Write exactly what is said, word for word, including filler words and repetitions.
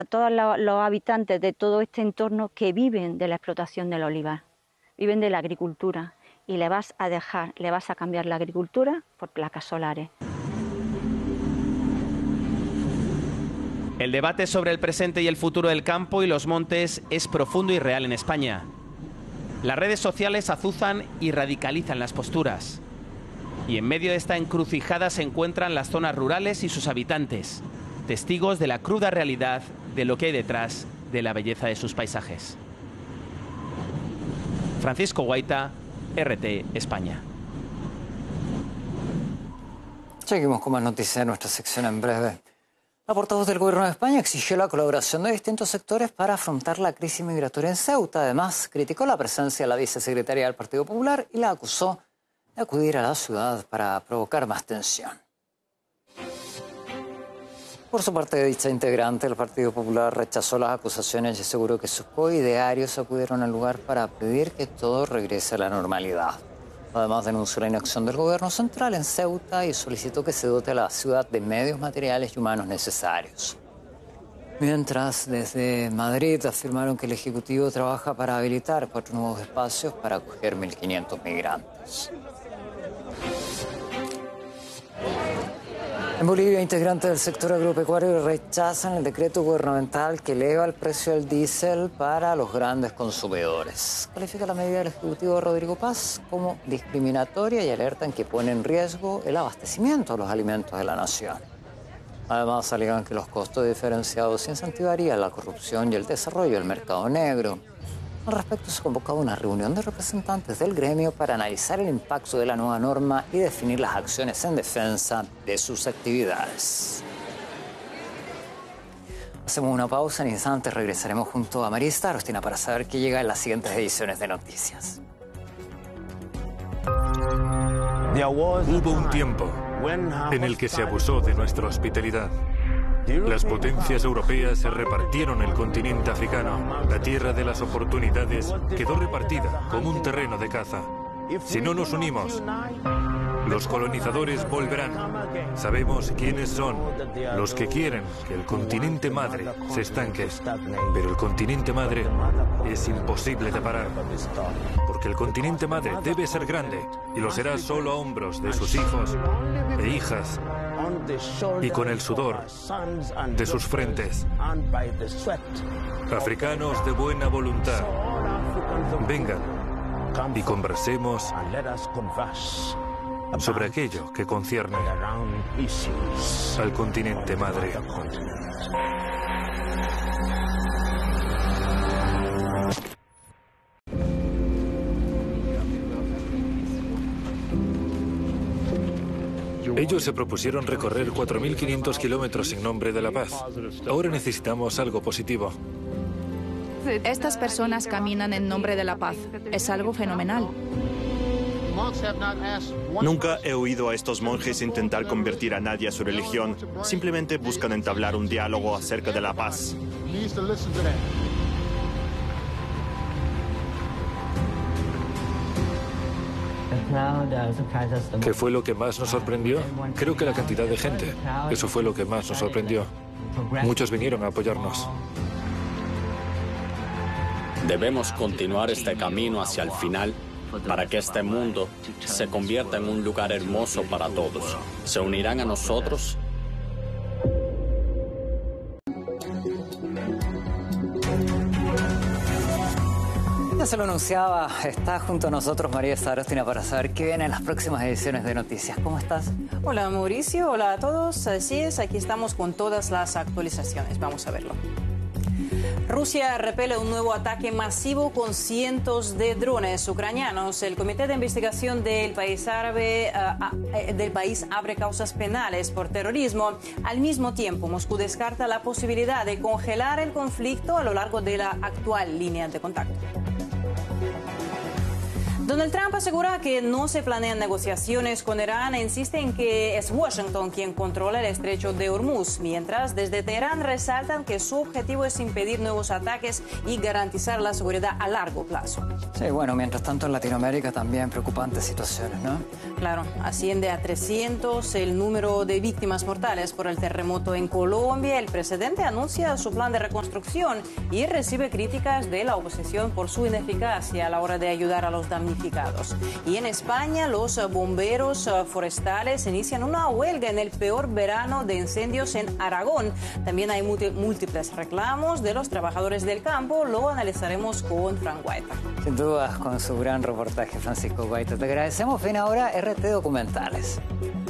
A todos los, los habitantes de todo este entorno que viven de la explotación del olivar, viven de la agricultura, y le vas a dejar, le vas a cambiar la agricultura por placas solares. El debate sobre el presente y el futuro del campo y los montes es profundo y real en España. Las redes sociales azuzan y radicalizan las posturas. Y en medio de esta encrucijada se encuentran las zonas rurales y sus habitantes, testigos de la cruda realidad de lo que hay detrás de la belleza de sus paisajes. Francisco Guaita, R T España. Seguimos con más noticias en nuestra sección en breve. La portavoz del Gobierno de España exigió la colaboración de distintos sectores para afrontar la crisis migratoria en Ceuta. Además, criticó la presencia de la vicesecretaria del Partido Popular y la acusó de acudir a la ciudad para provocar más tensión. Por su parte, dicha integrante del Partido Popular rechazó las acusaciones y aseguró que sus coidearios acudieron al lugar para pedir que todo regrese a la normalidad. Además, denunció la inacción del gobierno central en Ceuta y solicitó que se dote a la ciudad de medios materiales y humanos necesarios. Mientras, desde Madrid afirmaron que el Ejecutivo trabaja para habilitar cuatro nuevos espacios para acoger mil quinientos migrantes. En Bolivia, integrantes del sector agropecuario rechazan el decreto gubernamental que eleva el precio del diésel para los grandes consumidores. Califica la medida del Ejecutivo Rodrigo Paz como discriminatoria y alertan que pone en riesgo el abastecimiento de los alimentos de la nación. Además, alegan que los costos diferenciados incentivarían la corrupción y el desarrollo del mercado negro. Al respecto, se ha convocado una reunión de representantes del gremio para analizar el impacto de la nueva norma y definir las acciones en defensa de sus actividades. Hacemos una pausa, en instantes regresaremos junto a María Starostina para saber qué llega en las siguientes ediciones de Noticias. Hubo un tiempo en el que se abusó de nuestra hospitalidad. Las potencias europeas se repartieron el continente africano. La tierra de las oportunidades quedó repartida como un terreno de caza. Si no nos unimos, los colonizadores volverán. Sabemos quiénes son los que quieren que el continente madre se estanque. Pero el continente madre es imposible de parar. Porque el continente madre debe ser grande y lo será solo a hombros de sus hijos e hijas y con el sudor de sus frentes. Africanos de buena voluntad, vengan y conversemos sobre aquello que concierne al continente madre. Ellos se propusieron recorrer cuatro mil quinientos kilómetros en nombre de la paz. Ahora necesitamos algo positivo. Estas personas caminan en nombre de la paz. Es algo fenomenal. Nunca he oído a estos monjes intentar convertir a nadie a su religión. Simplemente buscan entablar un diálogo acerca de la paz. ¿Qué fue lo que más nos sorprendió? Creo que la cantidad de gente. Eso fue lo que más nos sorprendió. Muchos vinieron a apoyarnos. Debemos continuar este camino hacia el final para que este mundo se convierta en un lugar hermoso para todos. ¿Se unirán a nosotros? Ya se lo anunciaba, está junto a nosotros María Starostina para saber qué viene en las próximas ediciones de Noticias. ¿Cómo estás? Hola Mauricio, hola a todos. Así es, aquí estamos con todas las actualizaciones. Vamos a verlo. Rusia repele un nuevo ataque masivo con cientos de drones ucranianos. El Comité de Investigación del país árabe uh, del país abre causas penales por terrorismo. Al mismo tiempo, Moscú descarta la posibilidad de congelar el conflicto a lo largo de la actual línea de contacto. Donald Trump asegura que no se planean negociaciones con Irán e insiste en que es Washington quien controla el estrecho de Hormuz, mientras desde Teherán resaltan que su objetivo es impedir nuevos ataques y garantizar la seguridad a largo plazo. Sí, bueno, mientras tanto en Latinoamérica también preocupantes situaciones, ¿no? Claro, asciende a trescientos el número de víctimas mortales por el terremoto en Colombia. El presidente anuncia su plan de reconstrucción y recibe críticas de la oposición por su ineficacia a la hora de ayudar a los damnificados. Y en España, los bomberos forestales inician una huelga en el peor verano de incendios en Aragón. También hay múltiples reclamos de los trabajadores del campo. Lo analizaremos con Frank Guaita. Sin dudas, con su gran reportaje, Francisco Guaita. Te agradecemos. Ven ahora R T Documentales.